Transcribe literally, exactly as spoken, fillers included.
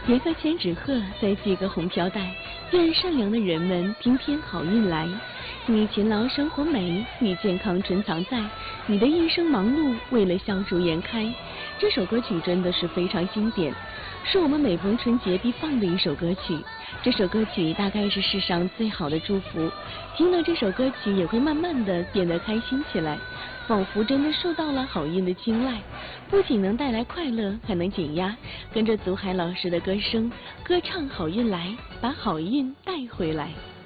别个千纸鹤，再系个红飘带，愿善良的人们天天好运来。你勤劳生活美，你健康珍藏在，你的一生忙碌为了笑逐颜开。这首歌曲真的是非常经典，是我们每逢春节必放的一首歌曲。这首歌曲大概是世上最好的祝福，听了这首歌曲也会慢慢的变得开心起来，仿佛真的受到了好运的青睐，不仅能带来快乐，还能减压。跟着祖海老师的歌声，歌唱好运来，把好运带回来。